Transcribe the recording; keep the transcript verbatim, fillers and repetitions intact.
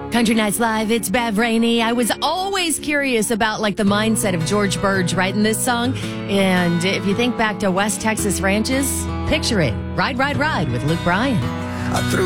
Country Nights Live, it's Bev Rainey. I was always curious about like the mindset of George Burge writing this song. And if you think back to West Texas ranches, picture it. Ride, ride, ride with Luke Bryan. I threw